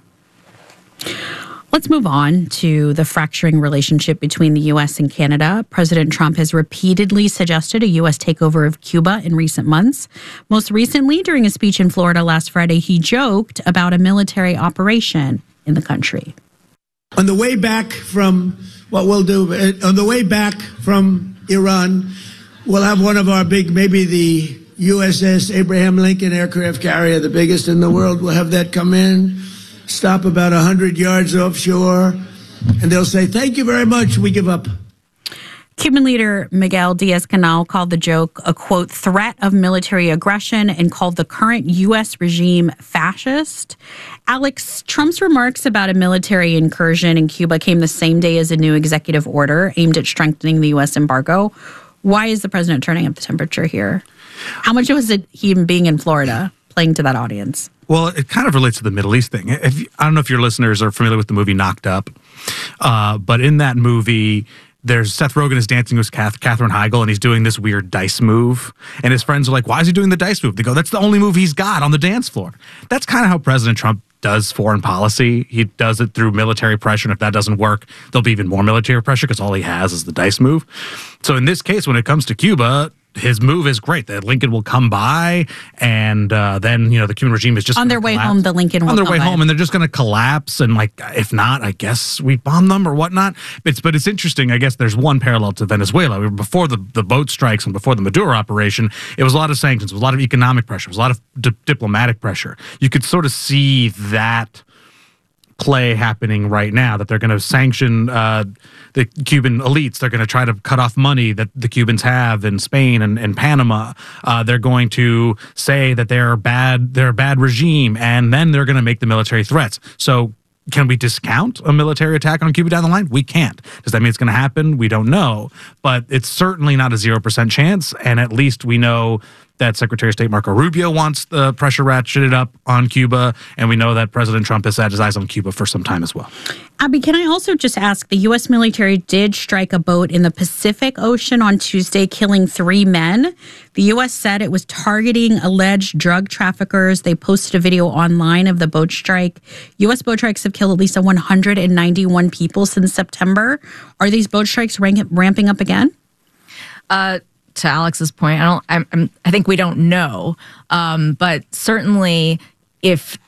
Let's move on to the fracturing relationship between the U S and Canada. President Trump has repeatedly suggested a U S takeover of Cuba in recent months. Most recently, during a speech in Florida last Friday, he joked about a military operation in the country. On the way back from what we'll do, on the way back from Iran, we'll have one of our big, maybe the U S S Abraham Lincoln aircraft carrier, the biggest in the world. We'll have that come in, stop about one hundred yards offshore, and they'll say, thank you very much, we give up. Cuban leader Miguel Diaz-Canel called the joke a, quote, threat of military aggression and called the current U S regime fascist. Alex, Trump's remarks about a military incursion in Cuba came the same day as a new executive order aimed at strengthening the U S embargo. Why is the president turning up the temperature here? How much was it him being in Florida playing to that audience? Well, it kind of relates to the Middle East thing. If, I don't know if your listeners are familiar with the movie Knocked Up, uh, but in that movie, there's Seth Rogen is dancing with Kath, Katherine Heigl, and he's doing this weird dice move. And his friends are like, why is he doing the dice move? They go, that's the only move he's got on the dance floor. That's kind of how President Trump does foreign policy. He does it through military pressure, and if that doesn't work, there'll be even more military pressure because all he has is the dice move. So in this case, when it comes to Cuba, his move is great. That Lincoln will come by, and uh, then you know the Cuban regime is just on their way collapse. home. The Lincoln will on their come way by. home, and they're just going to collapse. And like, if not, I guess we bomb them or whatnot. It's but it's interesting. I guess there's one parallel to Venezuela. Before the the boat strikes and before the Maduro operation, it was a lot of sanctions, it was a lot of economic pressure, it was a lot of di- diplomatic pressure. You could sort of see that play happening right now, that they're going to sanction uh, the Cuban elites. They're going to try to cut off money that the Cubans have in Spain and, and Panama. Uh, they're going to say that they're bad, they're a bad regime, and then they're going to make the military threats. So can we discount a military attack on Cuba down the line? We can't. Does that mean it's going to happen? We don't know. But it's certainly not a zero percent chance, and at least we know that Secretary of State Marco Rubio wants the pressure ratcheted up on Cuba, and we know that President Trump has had his eyes on Cuba for some time as well. Abby, can I also just ask, the U S military did strike a boat in the Pacific Ocean on Tuesday, killing three men. The U S said it was targeting alleged drug traffickers. They posted a video online of the boat strike. U S boat strikes have killed at least one hundred ninety-one people since September. Are these boat strikes rank- ramping up again? Uh, to Alex's point, I don't. I'm, I'm, I think we don't know, um, but certainly, if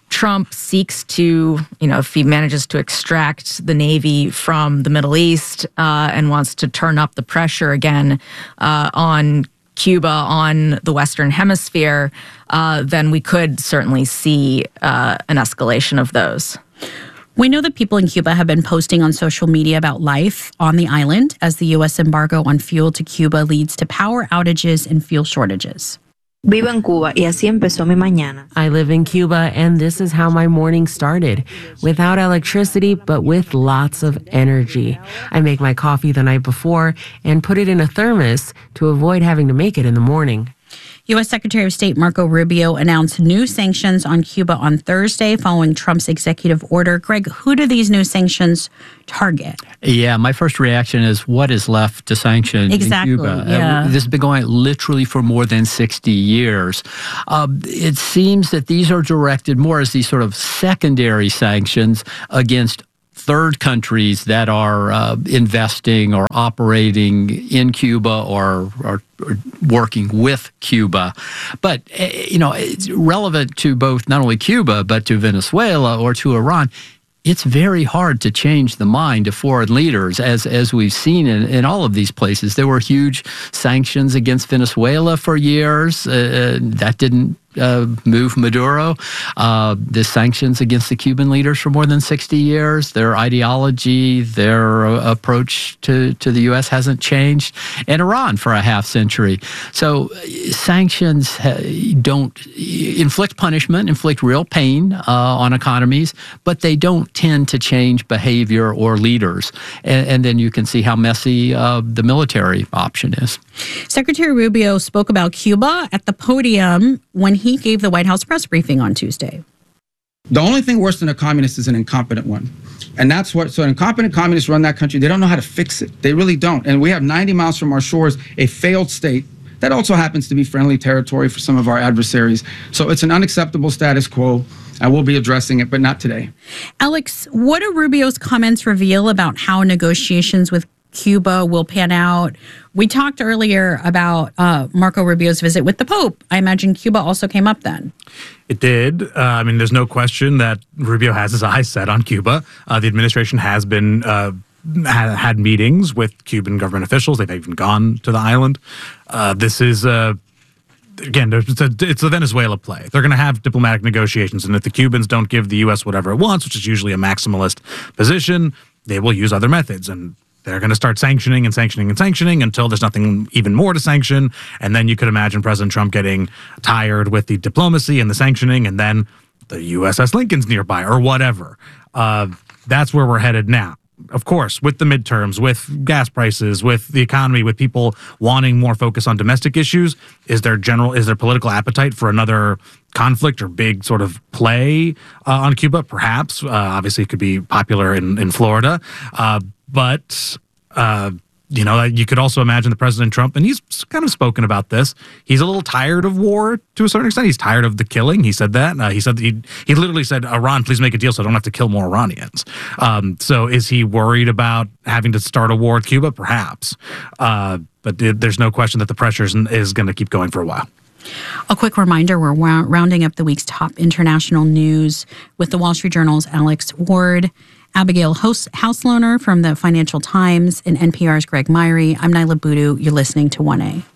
Trump seeks to, you know, if he manages to extract the Navy from the Middle East uh, and wants to turn up the pressure again uh, on Cuba, on the Western Hemisphere, uh, then we could certainly see uh, an escalation of those. We know that people in Cuba have been posting on social media about life on the island as the U S embargo on fuel to Cuba leads to power outages and fuel shortages. Vivo en Cuba y así empezó mi mañana. I live in Cuba and this is how my morning started. Without electricity, but with lots of energy. I make my coffee the night before and put it in a thermos to avoid having to make it in the morning. U S Secretary of State Marco Rubio announced new sanctions on Cuba on Thursday following Trump's executive order. Greg, who do these new sanctions target? Yeah, my first reaction is what is left to sanction exactly, in Cuba? Yeah. Uh, this has been going literally for more than sixty years. Uh, it seems that these are directed more as these sort of secondary sanctions against third countries that are uh, investing or operating in Cuba or, or, or working with Cuba. But, uh, you know, it's relevant to both not only Cuba, but to Venezuela or to Iran. It's very hard to change the mind of foreign leaders, as as we've seen in, in all of these places. There were huge sanctions against Venezuela for years. Uh, that didn't uh, move Maduro. Uh, the sanctions against the Cuban leaders for more than sixty years. Their ideology, their uh, approach to, to the U S hasn't changed. And Iran for a half century. So uh, sanctions uh, don't inflict punishment, inflict real pain uh, on economies, but they don't tend to change behavior or leaders. And, and then you can see how messy uh, the military option is. Secretary Rubio spoke about Cuba at the podium when he gave the White House press briefing on Tuesday. The only thing worse than a communist is an incompetent one. And that's what, so incompetent communists run that country. They don't know how to fix it. They really don't. And we have ninety miles from our shores, a failed state that also happens to be friendly territory for some of our adversaries. So it's an unacceptable status quo. I will be addressing it, but not today. Alex, what do Rubio's comments reveal about how negotiations with Cuba will pan out? We talked earlier about uh, Marco Rubio's visit with the Pope. I imagine Cuba also came up then. It did. Uh, I mean, there's no question that Rubio has his eyes set on Cuba. Uh, the administration has been uh, had, had meetings with Cuban government officials. They've even gone to the island. Uh, this is uh, Again, it's a, it's a Venezuela play. They're going to have diplomatic negotiations, and if the Cubans don't give the U S whatever it wants, which is usually a maximalist position, they will use other methods, and they're going to start sanctioning and sanctioning and sanctioning until there's nothing even more to sanction, and then you could imagine President Trump getting tired with the diplomacy and the sanctioning, and then the U S S Lincoln's nearby or whatever. Uh, that's where we're headed now. Of course, with the midterms, with gas prices, with the economy, with people wanting more focus on domestic issues, is there general, is there political appetite for another conflict or big sort of play uh, on Cuba? Perhaps. Uh, obviously, it could be popular in, in Florida. Uh, but, uh, you know, you could also imagine the President Trump, and he's kind of spoken about this. He's a little tired of war to a certain extent. He's tired of the killing. He said that. Uh, he said that he, he literally said, Iran, please make a deal so I don't have to kill more Iranians. Um, so is he worried about having to start a war with Cuba? Perhaps. Uh, but it, there's no question that the pressure is, is going to keep going for a while. A quick reminder, we're rounding up the week's top international news with the Wall Street Journal's Alex Ward, Abigail Hauslohner from the Financial Times, and N P R's Greg Myrie. I'm Nyla Boodoo. You're listening to one A.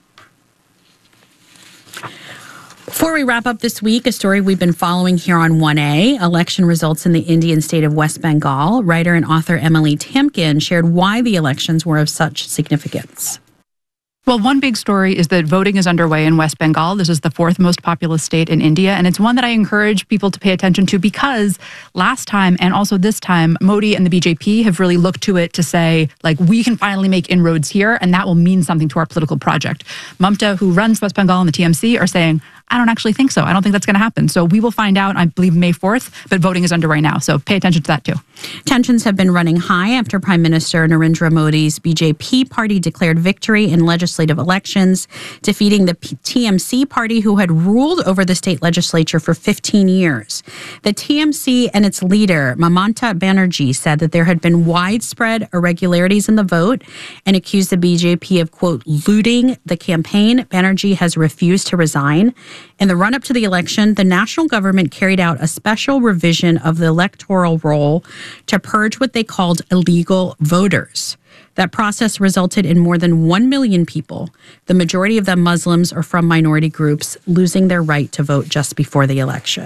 Before we wrap up this week, a story we've been following here on one A, election results in the Indian state of West Bengal. Writer and author Emily Tamkin shared why the elections were of such significance. Well, one big story is that voting is underway in West Bengal. This is the fourth most populous state in India, and it's one that I encourage people to pay attention to because last time and also this time, Modi and the B J P have really looked to it to say, like, we can finally make inroads here, and that will mean something to our political project. Mamta, who runs West Bengal and the T M C, are saying, I don't actually think so. I don't think that's going to happen. So we will find out, I believe, May fourth, but voting is underway now. So pay attention to that, too. Tensions have been running high after Prime Minister Narendra Modi's B J P party declared victory in legislative elections, defeating the T M C party, who had ruled over the state legislature for fifteen years. The T M C and its leader, Mamata Banerjee, said that there had been widespread irregularities in the vote and accused the B J P of, quote, looting the campaign. Banerjee has refused to resign In the run-up to the election, the national government carried out a special revision of the electoral roll to purge what they called illegal voters. That process resulted in more than one million people, the majority of them Muslims or from minority groups, losing their right to vote just before the election.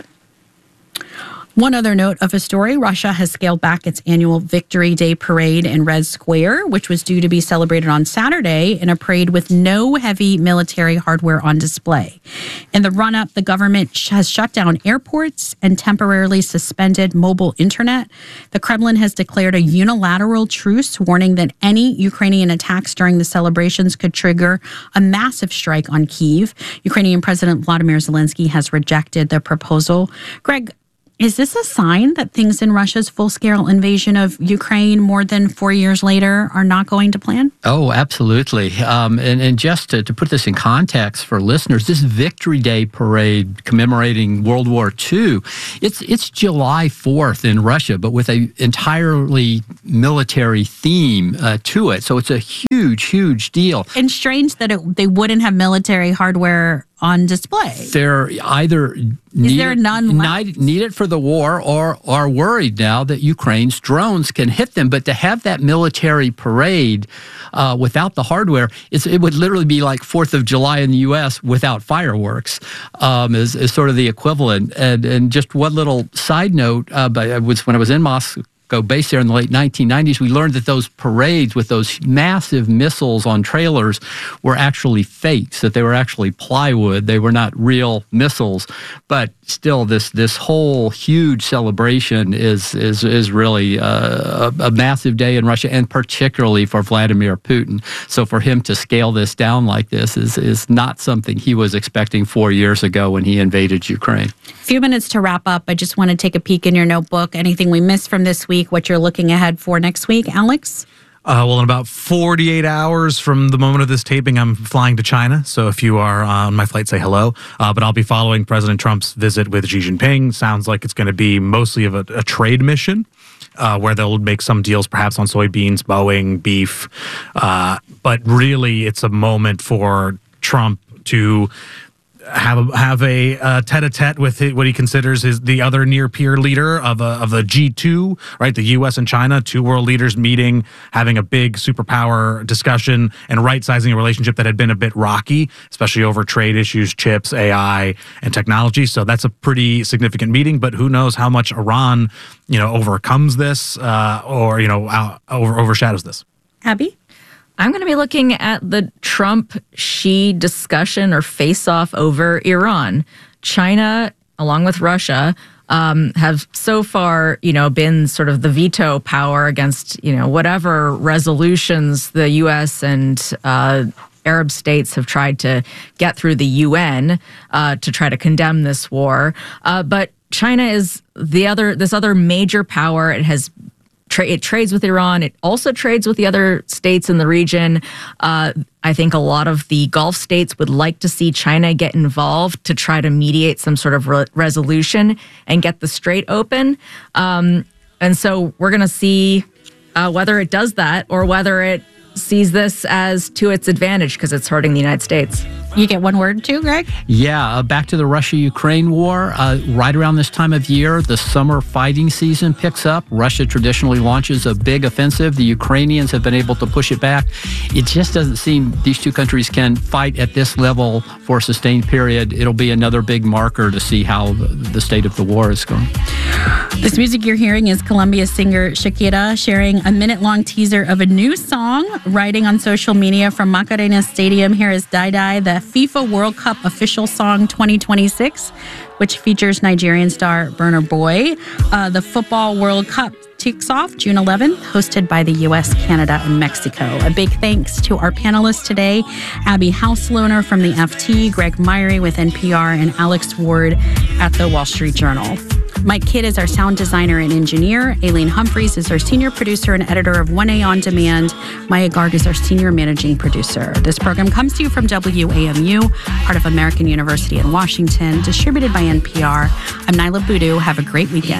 One other note of a story, Russia has scaled back its annual Victory Day parade in Red Square, which was due to be celebrated on Saturday in a parade with no heavy military hardware on display. In the run-up, the government has shut down airports and temporarily suspended mobile internet. The Kremlin has declared a unilateral truce, warning that any Ukrainian attacks during the celebrations could trigger a massive strike on Kyiv. Ukrainian President Vladimir Zelensky has rejected the proposal. Greg, is this a sign that things in Russia's full-scale invasion of Ukraine more than four years later are not going to plan? Oh, absolutely. Um, and, and just to, to put this in context for listeners, this Victory Day parade commemorating World War Two, it's it's July fourth in Russia, but with an entirely military theme uh, to it. So it's a huge, huge deal. And strange that it, they wouldn't have military hardware on display. They're either Is there none left? need it for the war or are worried now that Ukraine's drones can hit them. But to have that military parade uh, without the hardware, it's, it would literally be like fourth of July in the U S without fireworks, um, is, is sort of the equivalent. And, and just one little side note, uh, but I was, when I was in Moscow, Go based there in the late nineteen nineties, we learned that those parades with those massive missiles on trailers were actually fakes, that they were actually plywood. They were not real missiles. But still, this this whole huge celebration is is is really uh, a, a massive day in Russia, and particularly for Vladimir Putin. So for him to scale this down like this is is not something he was expecting four years ago when he invaded Ukraine. A few minutes to wrap up. I just want to take a peek in your notebook. Anything we missed from this week, what you're looking ahead for next week, Alex? Uh, well, in about forty-eight hours from the moment of this taping, I'm flying to China. So if you are on my flight, say hello. Uh, but I'll be following President Trump's visit with Xi Jinping. Sounds like it's going to be mostly of a, a trade mission uh, where they'll make some deals perhaps on soybeans, Boeing, beef. Uh, but really, it's a moment for Trump to have a, have a uh, tete-a-tete with it, what he considers is the other near-peer leader of a, of the G two, right? The U S and China, two world leaders meeting, having a big superpower discussion and right-sizing a relationship that had been a bit rocky, especially over trade issues, chips, A I, and technology. So that's a pretty significant meeting, but who knows how much Iran, you know, overcomes this uh, or, you know, out, over, overshadows this. Abby? I'm going to be looking at the Trump-Xi discussion or face-off over Iran. China, along with Russia, um, have so far, you know, been sort of the veto power against, you know, whatever resolutions the U S and uh, Arab states have tried to get through the U N uh, to try to condemn this war. Uh, but China is the other, this other major power. It has Tra- it trades with Iran. It also trades with the other states in the region. Uh, I think a lot of the Gulf states would like to see China get involved to try to mediate some sort of re- resolution and get the Strait open. Um, and so we're going to see uh, whether it does that or whether it sees this as to its advantage because it's hurting the United States. You get one word too, Greg? Yeah, uh, back to the Russia-Ukraine war. Uh, right around this time of year, the summer fighting season picks up. Russia traditionally launches a big offensive. The Ukrainians have been able to push it back. It just doesn't seem these two countries can fight at this level for a sustained period. It'll be another big marker to see how the, the state of the war is going. This music you're hearing is Colombia singer Shakira sharing a minute-long teaser of a new song, writing on social media from Macarena Stadium. Here is Die Die, the FIFA World Cup official song twenty twenty-six, which features Nigerian star Burna Boy. Uh, the Football World Cup kicks off June eleventh, hosted by the U S, Canada, and Mexico. A big thanks to our panelists today, Abby Hauslohner from the F T, Greg Myrie with N P R, and Alex Ward at the Wall Street Journal. Mike Kidd is our sound designer and engineer. Aileen Humphreys is our senior producer and editor of one A On Demand. Maya Garg is our senior managing producer. This program comes to you from W A M U, part of American University in Washington, distributed by N P R. I'm Nyla Boodoo. Have a great weekend.